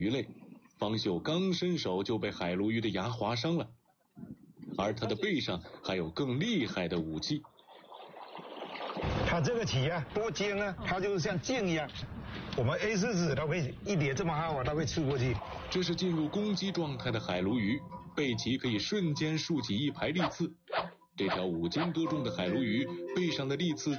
鱼类，方秀刚伸手就被海鲈鱼的牙划伤了，而他的背上还有更厉害的武器。 它这个鳍啊，多尖啊，它就是像剑一样。我们 A4 纸它会一叠这么厚，它会刺过去。 这是进入攻击状态的海鲈鱼，背鳍可以瞬间竖起一排利刺。这条5斤多重的海鲈鱼背上的利刺